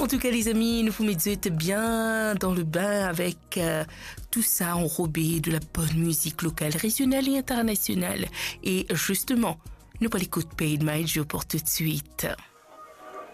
En tout cas, les amis, nous vous mettons bien dans le bain avec tout ça enrobé de la bonne musique locale, régionale et internationale. Et justement, nous pas l'écoute Paid My Joe pour tout de suite.